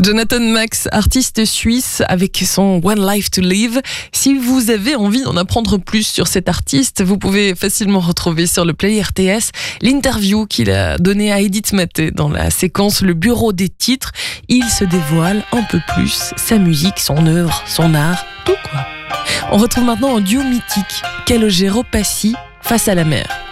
Jonathan Max, artiste suisse avec son One Life to Live. Si vous avez envie d'en apprendre plus sur cet artiste, vous pouvez facilement retrouver sur le Play RTS l'interview qu'il a donnée à Edith Maté dans la séquence Le Bureau des titres. Il se dévoile un peu plus sa musique, son œuvre, son art, tout quoi. On retrouve maintenant un duo mythique, Calogero Passy, Face à la mer.